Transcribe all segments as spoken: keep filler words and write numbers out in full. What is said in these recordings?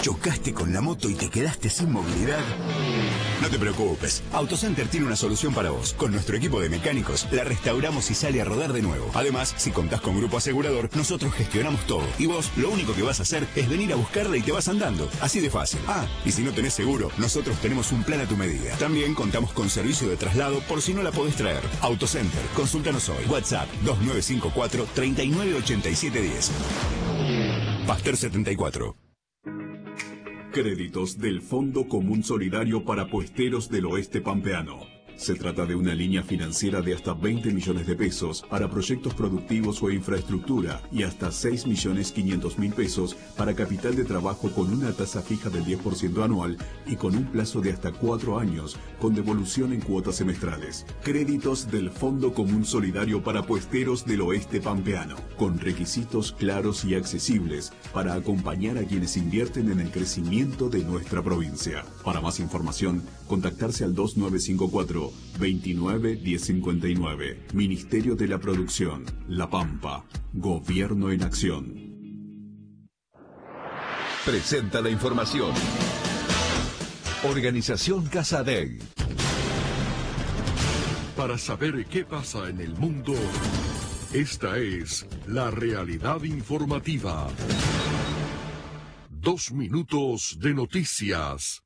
¿Chocaste con la moto y te quedaste sin movilidad? No te preocupes, AutoCenter tiene una solución para vos. Con nuestro equipo de mecánicos, la restauramos y sale a rodar de nuevo. Además, si contás con grupo asegurador, nosotros gestionamos todo. Y vos, lo único que vas a hacer es venir a buscarla y te vas andando. Así de fácil. Ah, y si no tenés seguro, nosotros tenemos un plan a tu medida. También contamos con servicio de traslado por si no la podés traer. AutoCenter, consúltanos hoy. WhatsApp dos nueve cinco cuatro, tres nueve ocho siete uno cero. Pasteur setenta y cuatro. Créditos del Fondo Común Solidario para Puesteros del Oeste Pampeano. Se trata de una línea financiera de hasta veinte millones de pesos para proyectos productivos o infraestructura y hasta seis millones quinientos mil pesos para capital de trabajo con una tasa fija del diez por ciento anual y con un plazo de hasta cuatro años con devolución en cuotas semestrales. Créditos del Fondo Común Solidario para Puesteros del Oeste Pampeano, con requisitos claros y accesibles para acompañar a quienes invierten en el crecimiento de nuestra provincia. Para más información, contactarse al dos nueve cinco cuatro, veintinueve diez cincuenta y nueve. Ministerio de la Producción, La Pampa. Gobierno en acción. Presenta la información. Organización Casadei. Para saber qué pasa en el mundo, esta es la realidad informativa. Dos minutos de noticias.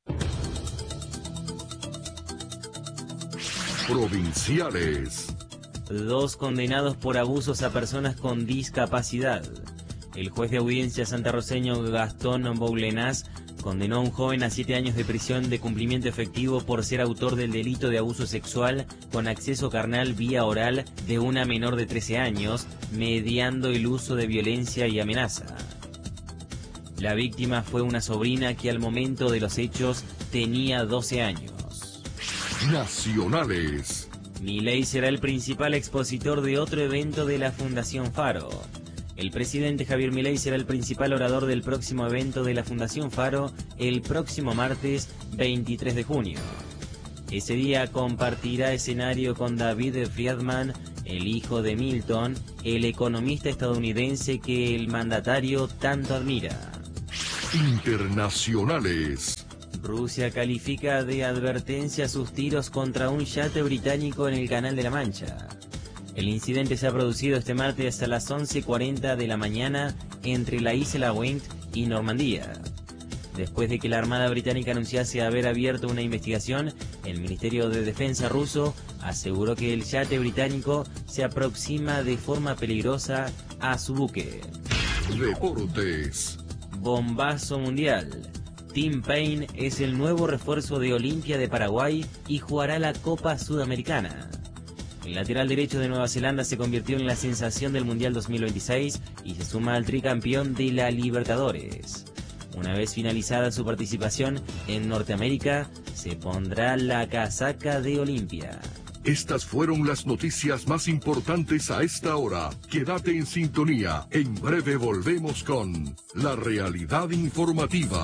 Provinciales. Dos condenados por abusos a personas con discapacidad. El juez de audiencia santarroceño Gastón Boulenaz condenó a un joven a siete años de prisión de cumplimiento efectivo por ser autor del delito de abuso sexual con acceso carnal vía oral de una menor de trece años, mediando el uso de violencia y amenaza. La víctima fue una sobrina que al momento de los hechos tenía doce años. Nacionales. Milei será el principal expositor de otro evento de la Fundación Faro. El presidente Javier Milei será el principal orador del próximo evento de la Fundación Faro el próximo martes veintitrés de junio. Ese día compartirá escenario con David Friedman, el hijo de Milton, el economista estadounidense que el mandatario tanto admira. Internacionales. Rusia califica de advertencia sus tiros contra un yate británico en el Canal de la Mancha. El incidente se ha producido este martes a las once cuarenta de la mañana entre la isla Wight y Normandía. Después de que la Armada Británica anunciase haber abierto una investigación, el Ministerio de Defensa ruso aseguró que el yate británico se aproxima de forma peligrosa a su buque. Deportes. Bombazo mundial. Tim Payne es el nuevo refuerzo de Olimpia de Paraguay y jugará la Copa Sudamericana. El lateral derecho de Nueva Zelanda se convirtió en la sensación del Mundial dos mil veintiséis y se suma al tricampeón de la Libertadores. Una vez finalizada su participación en Norteamérica, se pondrá la casaca de Olimpia. Estas fueron las noticias más importantes a esta hora. Quédate en sintonía. En breve volvemos con la realidad informativa.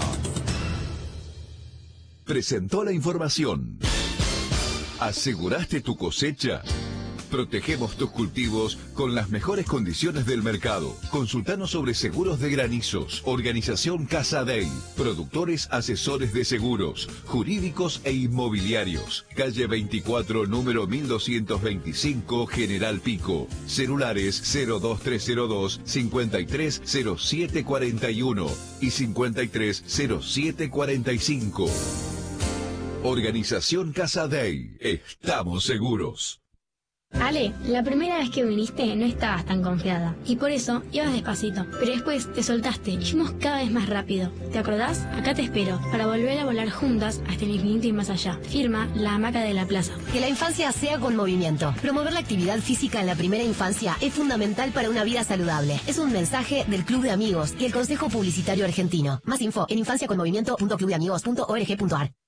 Presentó la información. ¿Aseguraste tu cosecha? Protegemos tus cultivos con las mejores condiciones del mercado. Consultanos sobre seguros de granizos. Organización Casadei. Productores asesores de seguros, jurídicos e inmobiliarios. Calle veinticuatro, número mil doscientos veinticinco, General Pico. Celulares cero dos tres cero dos, cincuenta y tres cero siete cuarenta y uno y cincuenta y tres cero siete cuarenta y cinco. Organización Casadei. Estamos seguros. Ale, la primera vez que viniste no estabas tan confiada y por eso ibas despacito, pero después te soltaste y fuimos cada vez más rápido. ¿Te acordás? Acá te espero para volver a volar juntas hasta el infinito y más allá. Firma La Hamaca de la Plaza. Que la infancia sea con movimiento. Promover la actividad física en la primera infancia es fundamental para una vida saludable. Es un mensaje del Club de Amigos y el Consejo Publicitario Argentino. Más info en infancia con movimiento punto club de amigos punto org punto ar.